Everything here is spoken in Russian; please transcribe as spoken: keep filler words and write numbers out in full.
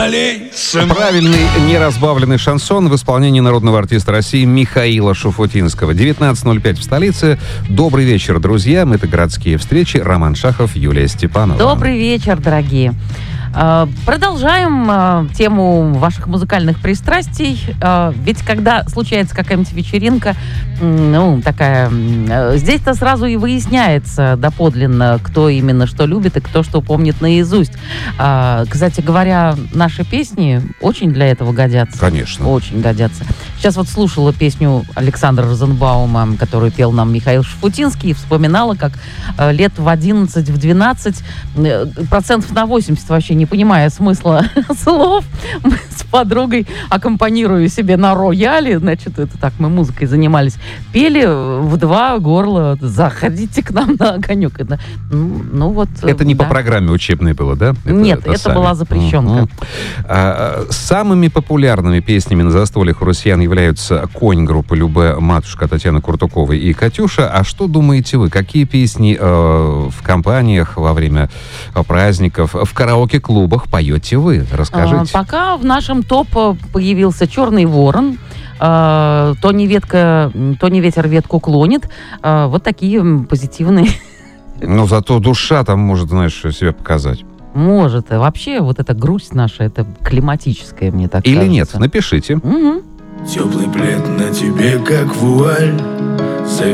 Правильный неразбавленный шансон в исполнении народного артиста России Михаила Шуфутинского. девятнадцать ноль пять в столице. Добрый вечер, друзья. Мы — это «Городские встречи». Роман Шахов, Юлия Степанова. Добрый вечер, дорогие. Продолжаем тему ваших музыкальных пристрастий. Ведь когда случается какая-нибудь вечеринка, ну, такая, здесь-то сразу и выясняется доподлинно, кто именно что любит и кто что помнит наизусть. Кстати говоря, наши песни очень для этого годятся. Конечно. Очень годятся. Сейчас вот слушала песню Александра Розенбаума, которую пел нам Михаил Шуфутинский, и вспоминала, как лет в одиннадцать, в двенадцать, процентов на восемьдесят вообще не понимая смысла слов, мы с подругой, аккомпанируя себе на рояле, значит, это так, мы музыкой занимались, пели в два горла «Заходите к нам на огонек». Это, ну, ну вот. Это не да. по программе учебной было, да? Это, Нет, это, это была запрещенка. Uh-huh. А, самыми популярными песнями на застольях у россиян являются «Конь» группы Любэ, «Матушка» Татьяны Куртуковой и «Катюша». А что думаете вы? Какие песни э, в компаниях во время праздников, в караоке-клубах поете вы? Расскажите. А, пока в нашем топ появился «Черный ворон», а, то не ветка, то не ветер ветку клонит. А, вот такие позитивные. Но зато душа там может, знаешь, себя показать. Может. Вообще вот эта грусть наша, это климатическая, мне так Или кажется. нет? Напишите. Угу. Теплый плед на тебе, как вуаль.